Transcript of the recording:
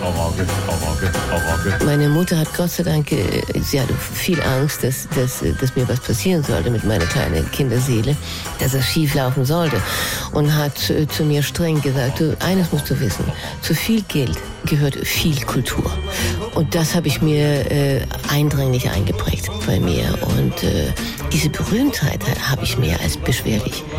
Meine Mutter hat Gott sei Dank, sie hatte viel Angst, dass mir was passieren sollte mit meiner kleinen Kinderseele, dass es schief laufen sollte. Und hat zu mir streng gesagt, du, eines musst du wissen, zu viel Geld gehört viel Kultur. Und das habe ich mir eindringlich eingeprägt bei mir. Und diese Berühmtheit habe ich mehr als beschwerlich